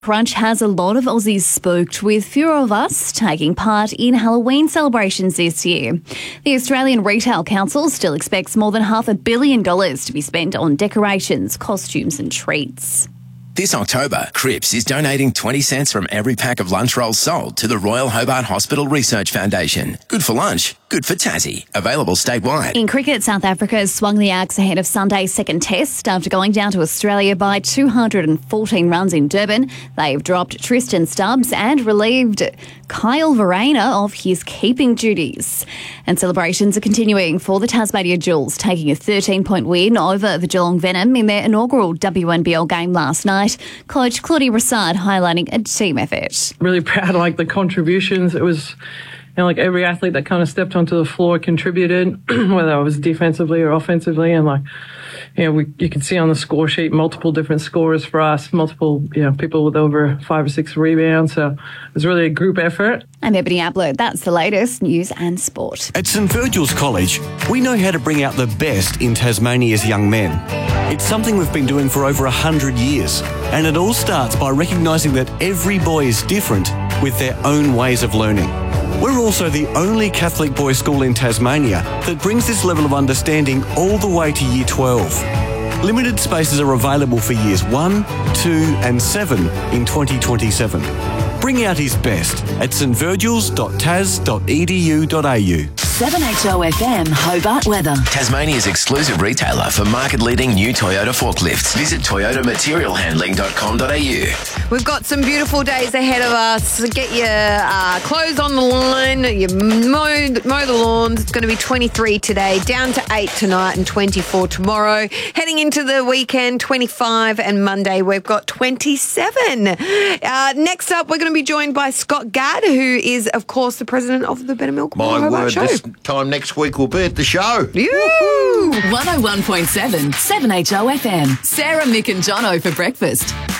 Crunch has a lot of Aussies spooked, with fewer of us taking part in Halloween celebrations this year. The Australian Retail Council still expects more than $500 million to be spent on decorations, costumes and treats. This October, Cripps is donating 20 cents from every pack of lunch rolls sold to the Royal Hobart Hospital Research Foundation. Good for lunch, good for Tassie. Available statewide. In cricket, South Africa has swung the axe ahead of Sunday's second test after going down to Australia by 214 runs in Durban. They've dropped Tristan Stubbs and relieved Kyle Verreynne of his keeping duties. And celebrations are continuing for the Tasmania Jewels, taking a 13-point win over the Geelong Venom in their inaugural WNBL game last night. Coach Claudie Brassard highlighting a team effort. Really proud of the contributions. It was every athlete that kind of stepped onto the floor contributed, whether it was defensively or offensively, and you can see on the score sheet multiple different scorers for us, multiple people with over 5 or 6 rebounds. So it was really a group effort. I'm Ebony Abloh. That's the latest news and sport. At St Virgil's College, we know how to bring out the best in Tasmania's young men. It's something we've been doing for over 100 years, and it all starts by recognising that every boy is different with their own ways of learning. We're also the only Catholic boys' school in Tasmania that brings this level of understanding all the way to Year 12. Limited spaces are available for Years 1, 2 and 7 in 2027. Bring out his best at stvirgils.tas.edu.au. 7HO FM Hobart weather. Tasmania's exclusive retailer for market-leading new Toyota forklifts. Visit toyotaMaterialHandling.com.au. We've got some beautiful days ahead of us. Get your clothes on the line, you mow the lawns. It's going to be 23 today, down to 8 tonight and 24 tomorrow. Heading into the weekend, 25, and Monday we've got 27. Next up, we're going to be joined by Scott Gadd, who is, of course, the president of the Better Milk Hobart Show. This time next week we'll be at the show. 101.7 7HO FM. Sarah, Mick and Jono for breakfast.